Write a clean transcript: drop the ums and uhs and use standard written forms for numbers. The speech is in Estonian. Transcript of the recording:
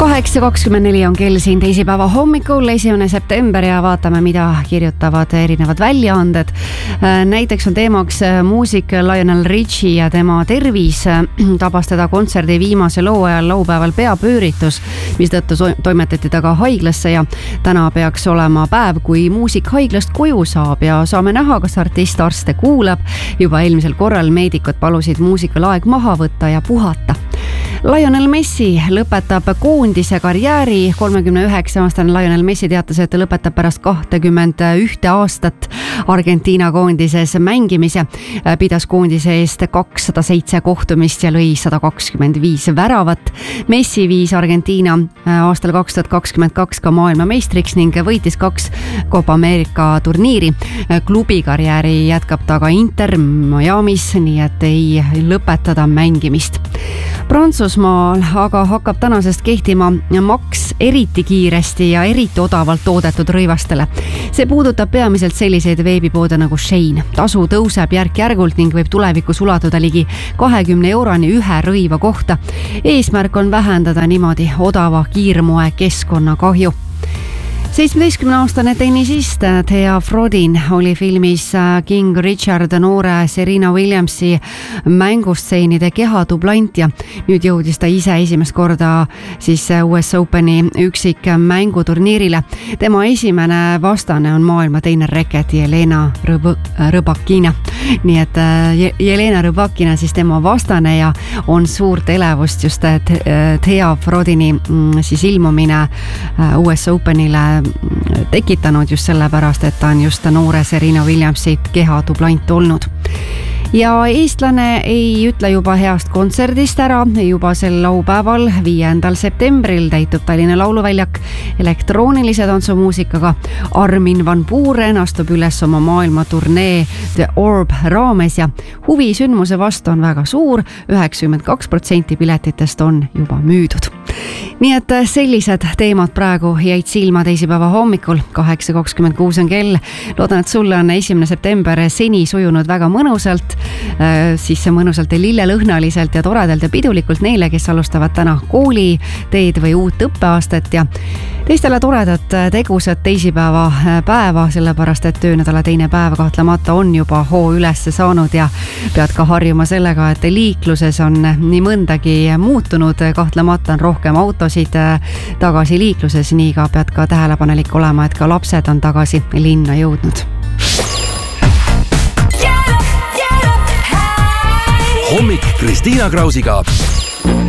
8:24 on kell siin teisipäeva hommikul, 1. september ja vaatame, mida kirjutavad erinevad väljaanded. Näiteks on teemaks muusik Lionel Richie ja tema tervis. Tabas teda kontserdi viimase loo ajal laupäeval peapööritus, mistõttu toimetati ta ka haiglasse ja täna peaks olema päev, kui muusik haiglast koju saab ja saame näha, kas artist arste kuulab. Juba eelmisel korral meedikud palusid muusikal aeg maha võtta ja puhata. Lionel Messi lõpetab koondise karjääri. 39-aastane Lionel Messi teatas, et ta lõpetab pärast 21 aastat Argentiina koondises mängimise. Pidas koondise eest 207 kohtumist ja lõi 125 väravat. Messi viis Argentiina aastal 2022 ka maailmameistriks ning võitis 2 Copa America turniiri. Klubi karjääri jätkab ta ka Inter Miamis, nii et ei lõpetada mängimist. Prantsusmaal aga hakkab tänasest kehtima maks eriti kiiresti ja eriti odavalt toodetud rõivastele. See puudutab peamiselt selliseid veebipoode nagu Shein. Tasu tõuseb järk-järgult ning võib tulevikus ulatuda ligi 20 euroni ühe rõiva kohta. Eesmärk on vähendada niimoodi odava kiirmoe keskkonnakahju. 17-aastane tennisist Thea Frodin oli filmis King Richard noore Serena Williamsi mängustseenide kehadublant ja nüüd jõudis ta ise esimest korda siis US Openi üksik mänguturniirile. Tema esimene vastane on maailma teine reket Jelena Rybakina. Nii et Jelena Rybakina siis tema vastane ja on suurt elevust just Thea Frodini siis ilmumine US Openile tekitanud just sellepärast, et ta on just noore Serena Williamsi kehadublant olnud. Ja eestlane ei ütle juba heast kontserdist ära. Juba sel laupäeval 5. septembril täitub Tallinna Lauluväljak elektroonilise tantsumuusikaga. Armin van Buuren astub üles oma maailmaturnee The Orb raames ja huvi sündmuse vastu on väga suur. 92% piletitest on juba müüdud. Nii et sellised teemad praegu jäid silma teisipäeva hommikul. 8:26 on kell. Loodan, et sulle on 1. september seni sujunud väga mõnusalt, siis mõnusalt ja lillelõhnaliselt ja toredalt ja pidulikult neile, kes alustavad täna kooli teed või uut õppeaastat ja teistele toredat tegusat teisipäeva päeva, sellepärast et töönädala teine päev kahtlemata on juba hoo üles saanud ja pead ka harjuma sellega, et liikluses on nii mõndagi muutunud. Kahtlemata on rohkem autosid tagasi liikluses, nii ka pead ka tähelepanelik olema, et ka lapsed on tagasi linna jõudnud. Hommik Kristiina Krausiga